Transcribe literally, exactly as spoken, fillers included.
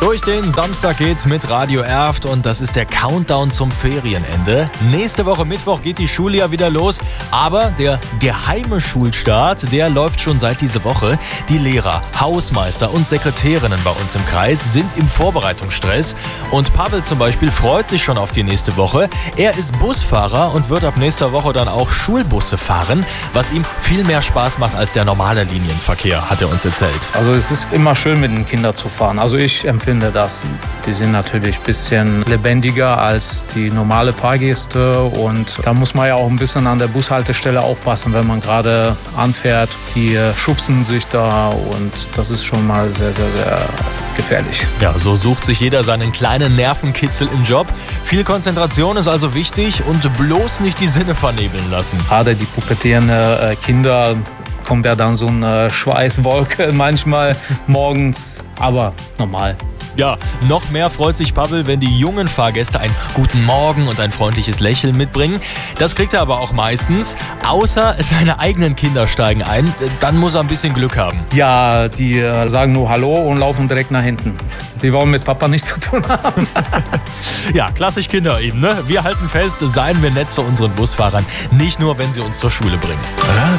Durch den Samstag geht's mit Radio Erft und das ist der Countdown zum Ferienende. Nächste Woche Mittwoch geht die Schule ja wieder los, aber der geheime Schulstart, der läuft schon seit dieser Woche. Die Lehrer, Hausmeister und Sekretärinnen bei uns im Kreis sind im Vorbereitungsstress und Pavel zum Beispiel freut sich schon auf die nächste Woche. Er ist Busfahrer und wird ab nächster Woche dann auch Schulbusse fahren, was ihm viel mehr Spaß macht als der normale Linienverkehr, hat er uns erzählt. Also es ist immer schön mit den Kindern zu fahren. Also ich empfinde das. Die sind natürlich ein bisschen lebendiger als die normale Fahrgäste und da muss man ja auch ein bisschen an der Bushaltestelle aufpassen, wenn man gerade anfährt. Die schubsen sich da und das ist schon mal sehr, sehr, sehr gefährlich. Ja, so sucht sich jeder seinen kleinen Nervenkitzel im Job. Viel Konzentration ist also wichtig und bloß nicht die Sinne vernebeln lassen. Gerade die pubertierenden Kinder kommt ja dann so eine Schweißwolke manchmal morgens, aber normal. Ja, noch mehr freut sich Pavel, wenn die jungen Fahrgäste einen guten Morgen und ein freundliches Lächeln mitbringen. Das kriegt er aber auch meistens, außer seine eigenen Kinder steigen ein. Dann muss er ein bisschen Glück haben. Ja, die sagen nur Hallo und laufen direkt nach hinten. Die wollen mit Papa nichts zu tun haben. Ja, klassisch Kinder eben, ne? Wir halten fest, seien wir nett zu unseren Busfahrern. Nicht nur, wenn sie uns zur Schule bringen.